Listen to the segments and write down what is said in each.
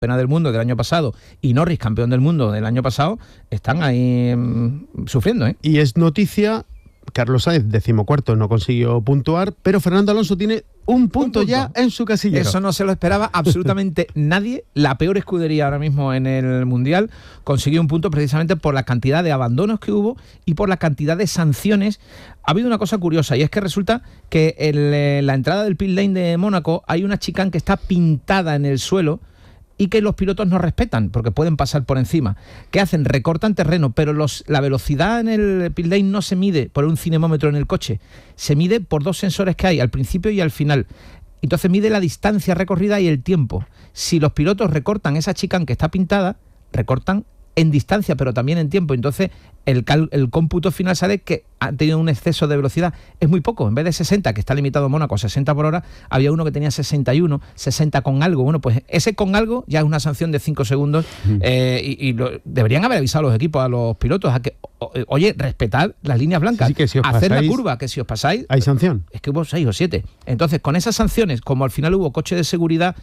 campeona del mundo del año pasado y Norris, campeón del mundo del año pasado, están ahí sufriendo, ¿eh? Y es noticia, Carlos Sainz, 14º, no consiguió puntuar, pero Fernando Alonso tiene un punto ya en su casillero. Eso no se lo esperaba absolutamente nadie. La peor escudería ahora mismo en el Mundial consiguió un punto precisamente por la cantidad de abandonos que hubo y por la cantidad de sanciones. Ha habido una cosa curiosa, y es que resulta que en la entrada del pit lane de Mónaco hay una chicane que está pintada en el suelo y que los pilotos no respetan porque pueden pasar por encima. ¿Qué hacen? Recortan terreno, pero la velocidad en el pit lane no se mide por un cinemómetro en el coche, se mide por 2 sensores que hay al principio y al final. Entonces mide la distancia recorrida y el tiempo. Si los pilotos recortan esa chicane que está pintada, recortan en distancia pero también en tiempo. Entonces el cómputo final sale que ha tenido un exceso de velocidad. Es muy poco. En vez de 60, que está limitado Mónaco a 60 por hora, había uno que tenía 61, 60 con algo. Bueno, pues ese con algo ya es una sanción de 5 segundos deberían haber avisado los equipos a los pilotos a que, oye, respetad las líneas blancas, sí, que si os hacer pasáis, la curva, que si os pasáis... ¿Hay sanción? Es que hubo 6 o 7. Entonces, con esas sanciones, como al final hubo coche de seguridad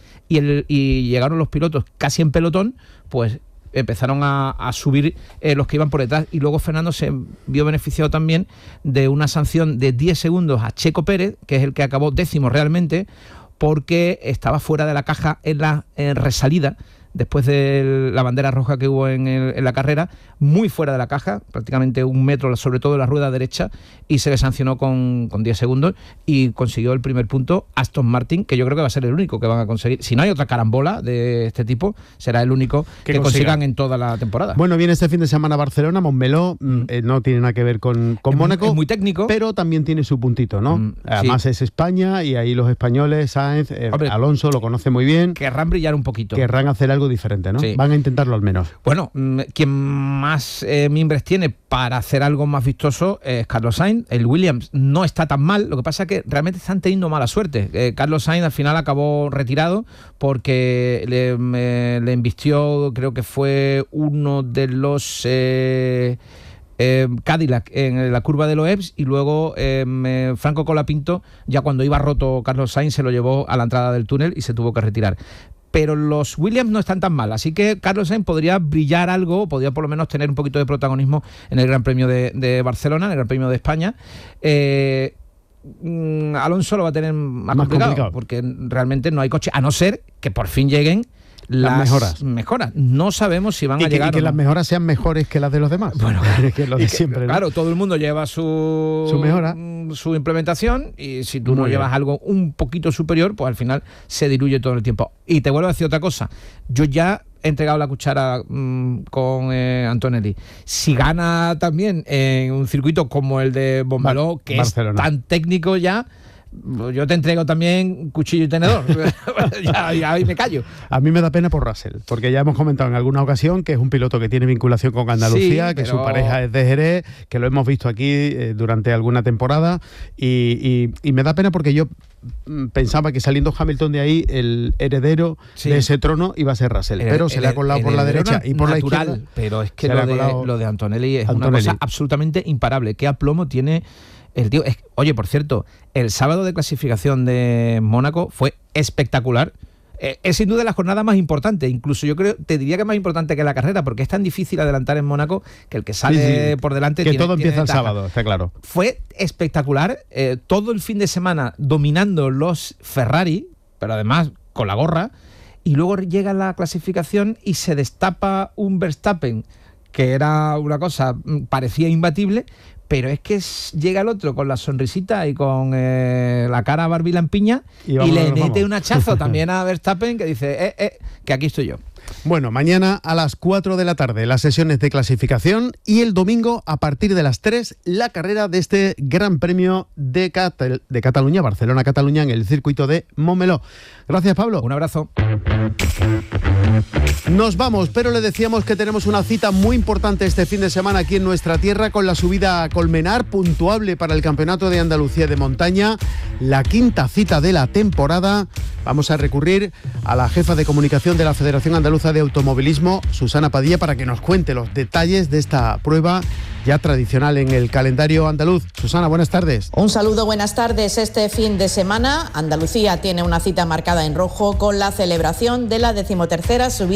y llegaron los pilotos casi en pelotón, pues empezaron a subir los que iban por detrás, y luego Fernando se vio beneficiado también de una sanción de 10 segundos a Checo Pérez, que es el que acabó 10º realmente, porque estaba fuera de la caja en la resalida después de la bandera roja que hubo en la carrera, muy fuera de la caja, prácticamente 1 metro, sobre todo en la rueda derecha, y se le sancionó con 10 segundos y consiguió el primer punto Aston Martin, que yo creo que va a ser el único que van a conseguir. Si no hay otra carambola de este tipo, será el único que consigan en toda la temporada. Bueno, viene este fin de semana Barcelona, Montmeló, no tiene nada que ver con Mónaco. Es muy técnico. Pero también tiene su puntito, ¿no? Además es España, y ahí los españoles, Sainz, Alonso lo conoce muy bien. Querrán brillar un poquito. Querrán hacer algo diferente, ¿no? Sí. Van a intentarlo al menos. Bueno, quien más mimbres tiene para hacer algo más vistoso es Carlos Sainz. El Williams no está tan mal, lo que pasa es que realmente están teniendo mala suerte. Carlos Sainz al final acabó retirado porque le embistió, creo que fue uno de los... Cadillac en la curva de Loebs, y luego Franco Colapinto, ya cuando iba roto Carlos Sainz, se lo llevó a la entrada del túnel y se tuvo que retirar. Pero los Williams no están tan mal, así que Carlos Sainz podría brillar algo, podría por lo menos tener un poquito de protagonismo en el Gran Premio de Barcelona, en el Gran Premio de España. Alonso lo va a tener más complicado porque realmente no hay coche, a no ser que por fin lleguen las mejoras. No sabemos si van a llegar. Y que las mejoras sean mejores que las de los demás. Bueno, que es lo de siempre, ¿no? Claro, todo el mundo lleva su mejora, su implementación, y si tú no llevas algo un poquito superior, pues al final se diluye todo el tiempo. Y te vuelvo a decir otra cosa. Yo ya he entregado la cuchara con Antonelli. Si gana también en un circuito como el de Montmeló, que Barcelona, es tan técnico ya, yo te entrego también cuchillo y tenedor. ya ahí me callo. A mí me da pena por Russell, porque ya hemos comentado en alguna ocasión que es un piloto que tiene vinculación con Andalucía, que su pareja es de Jerez, que lo hemos visto aquí durante alguna temporada, y me da pena porque yo pensaba que saliendo Hamilton de ahí, el heredero de ese trono iba a ser Russell, pero se le ha colado por la derecha y por la izquierda. Pero es que lo de Antonelli es una cosa absolutamente imparable. ¿Qué aplomo tiene el tío? Oye, por cierto, el sábado de clasificación de Mónaco fue espectacular. Es sin duda la jornada más importante, incluso yo te diría que es más importante que la carrera, porque es tan difícil adelantar en Mónaco que el que sale por delante que todo empieza el sábado, está claro. Fue espectacular, todo el fin de semana dominando los Ferrari, pero además con la gorra, y luego llega la clasificación y se destapa un Verstappen que era una cosa, parecía imbatible, pero es que llega el otro con la sonrisita y con la cara Barbie lampiña y le mete un hachazo también a Verstappen, que dice, que aquí estoy yo. Bueno, mañana a las 4 de la tarde las sesiones de clasificación, y el domingo a partir de las 3 la carrera de este Gran Premio de Cataluña, Barcelona-Cataluña, en el circuito de Montmeló. Gracias, Pablo. Un abrazo. Nos vamos, pero le decíamos que tenemos una cita muy importante este fin de semana aquí en nuestra tierra con la subida a Colmenar, puntuable para el Campeonato de Andalucía de Montaña, la 5ª cita de la temporada. Vamos a recurrir a la jefa de comunicación de la Federación Andaluza de Automovilismo, Susana Padilla, para que nos cuente los detalles de esta prueba ya tradicional en el calendario andaluz. Susana, buenas tardes. Un saludo, buenas tardes. Este fin de semana Andalucía tiene una cita marcada en rojo con la celebración de la 13ª subida